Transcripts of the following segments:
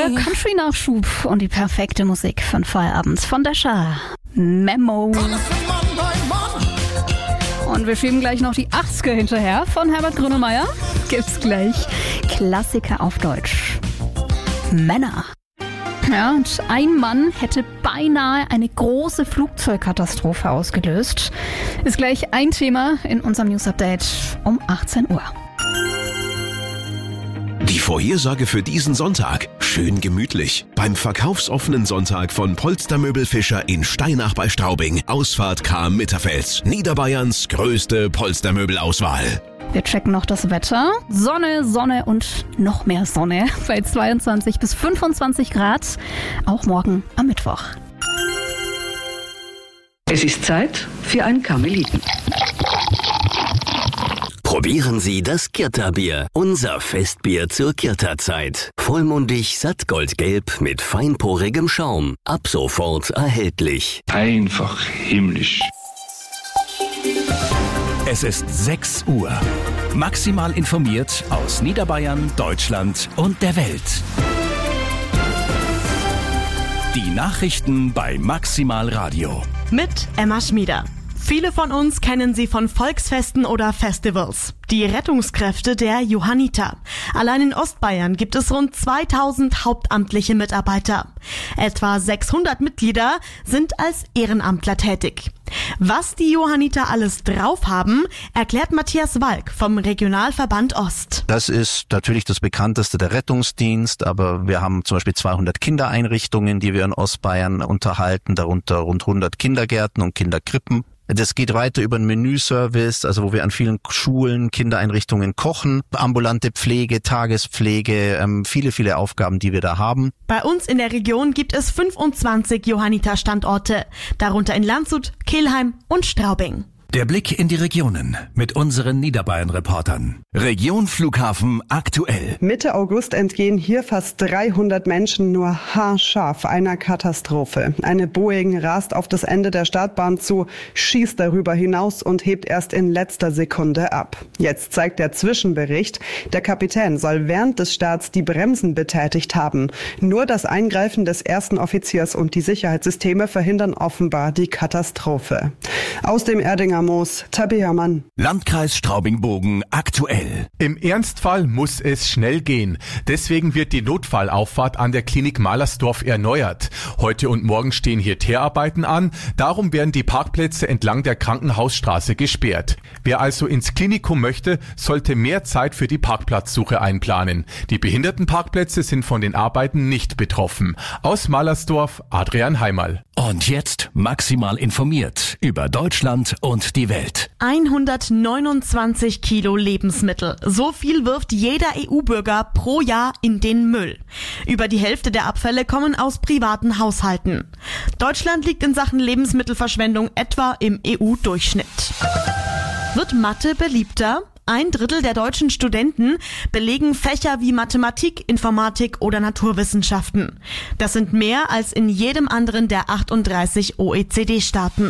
Der Country-Nachschub und die perfekte Musik von Feierabend von der Schar. Memo. Und wir schieben gleich noch die 80er hinterher von Herbert Grönemeyer. Gibt's gleich. Klassiker auf Deutsch. Männer. Ja, und ein Mann hätte beinahe eine große Flugzeugkatastrophe ausgelöst. Ist gleich ein Thema in unserem News-Update um 18 Uhr. Die Vorhersage für diesen Sonntag. Schön gemütlich. Beim verkaufsoffenen Sonntag von Polstermöbel Fischer in Steinach bei Straubing. Ausfahrt Cham-Mitterfels. Niederbayerns größte Polstermöbelauswahl. Wir checken noch das Wetter. Sonne, Sonne und noch mehr Sonne bei 22 bis 25 Grad. Auch morgen am Mittwoch. Es ist Zeit für ein Karmeliten. Probieren Sie das Kirta-Bier, unser Festbier zur Kirta-Zeit. Vollmundig, sattgoldgelb mit feinporigem Schaum. Ab sofort erhältlich. Einfach himmlisch. Es ist 6 Uhr. Maximal informiert aus Niederbayern, Deutschland und der Welt. Die Nachrichten bei Maximal Radio. Mit Emma Schmieder. Viele von uns kennen sie von Volksfesten oder Festivals. Die Rettungskräfte der Johanniter. Allein in Ostbayern gibt es rund 2000 hauptamtliche Mitarbeiter. Etwa 600 Mitglieder sind als Ehrenamtler tätig. Was die Johanniter alles drauf haben, erklärt Matthias Walk vom Regionalverband Ost. Das ist natürlich das bekannteste, der Rettungsdienst, aber wir haben zum Beispiel 200 Kindereinrichtungen, die wir in Ostbayern unterhalten, darunter rund 100 Kindergärten und Kinderkrippen. Das geht weiter über einen Menüservice, also wo wir an vielen Schulen, Kindereinrichtungen kochen, ambulante Pflege, Tagespflege, viele Aufgaben, die wir da haben. Bei uns in der Region gibt es 25 Johanniter-Standorte, darunter in Landshut, Kelheim und Straubing. Der Blick in die Regionen mit unseren Niederbayern-Reportern. Region Flughafen aktuell. Mitte August entgehen hier fast 300 Menschen nur haarscharf einer Katastrophe. Eine Boeing rast auf das Ende der Startbahn zu, schießt darüber hinaus und hebt erst in letzter Sekunde ab. Jetzt zeigt der Zwischenbericht, der Kapitän soll während des Starts die Bremsen betätigt haben. Nur das Eingreifen des ersten Offiziers und die Sicherheitssysteme verhindern offenbar die Katastrophe. Aus dem Erdinger Moos, Tabea Mann. Landkreis Straubing-Bogen aktuell. Im Ernstfall muss es schnell gehen. Deswegen wird die Notfallauffahrt an der Klinik Malersdorf erneuert. Heute und morgen stehen hier Teerarbeiten an. Darum werden die Parkplätze entlang der Krankenhausstraße gesperrt. Wer also ins Klinikum möchte, sollte mehr Zeit für die Parkplatzsuche einplanen. Die Behindertenparkplätze sind von den Arbeiten nicht betroffen. Aus Malersdorf, Adrian Heimerl. Und jetzt maximal informiert über Deutschland und die Welt. 129 Kilo Lebensmittel. So viel wirft jeder EU-Bürger pro Jahr in den Müll. Über die Hälfte der Abfälle kommen aus privaten Haushalten. Deutschland liegt in Sachen Lebensmittelverschwendung etwa im EU-Durchschnitt. Wird Mathe beliebter? 1/3 der deutschen Studenten belegen Fächer wie Mathematik, Informatik oder Naturwissenschaften. Das sind mehr als in jedem anderen der 38 OECD-Staaten.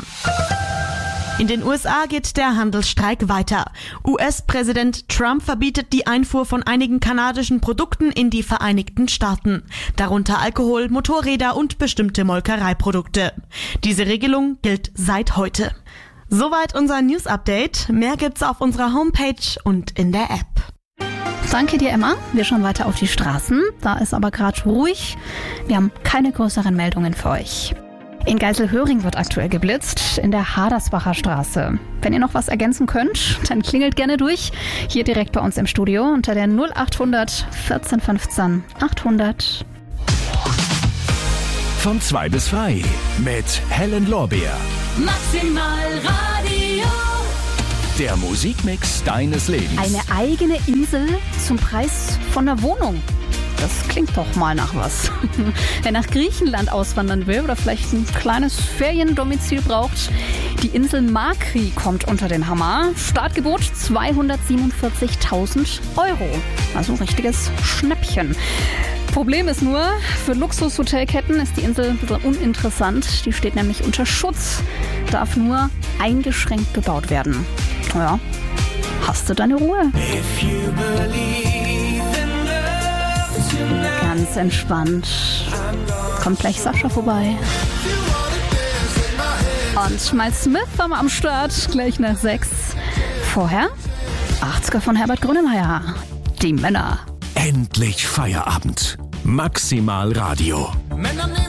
In den USA geht der Handelsstreik weiter. US-Präsident Trump verbietet die Einfuhr von einigen kanadischen Produkten in die Vereinigten Staaten, darunter Alkohol, Motorräder und bestimmte Molkereiprodukte. Diese Regelung gilt seit heute. Soweit unser News-Update. Mehr gibt's auf unserer Homepage und in der App. Danke dir, Emma. Wir schauen weiter auf die Straßen. Da ist aber gerade ruhig. Wir haben keine größeren Meldungen für euch. In Geiselhöring wird aktuell geblitzt, in der Hadersbacher Straße. Wenn ihr noch was ergänzen könnt, dann klingelt gerne durch. Hier direkt bei uns im Studio unter der 0800 14 15 800. Von 2 bis 3 mit Helen Lorbeer. Maximal Radio. Der Musikmix deines Lebens. Eine eigene Insel zum Preis von einer Wohnung. Das klingt doch mal nach was. Wer nach Griechenland auswandern will oder vielleicht ein kleines Feriendomizil braucht, die Insel Makri kommt unter den Hammer. Startgebot 247.000 €. Also ein richtiges Schnäppchen. Problem ist nur, für Luxushotelketten ist die Insel ein bisschen uninteressant. Die steht nämlich unter Schutz, darf nur eingeschränkt bebaut werden. Ja, hast du deine Ruhe? If you believe in love tonight. Ganz ganz entspannt. Kommt gleich Sascha vorbei. Und Miles Smith am Start, gleich nach 6. Vorher 80er von Herbert Grönemeyer. Die Männer. Endlich Feierabend. Maximal Radio.